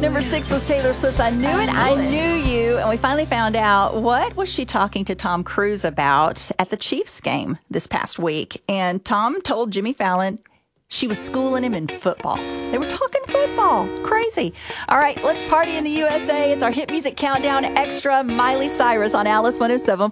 Number 6 was Taylor Swift's I Knew It, I Knew You. And we finally found out what was she talking to Tom Cruise about at the Chiefs game this past week. And Tom told Jimmy Fallon she was schooling him in football. They were talking football. Crazy. All right, let's party in the USA. It's our Hit Music Countdown Extra. Miley Cyrus on Alice 107.5.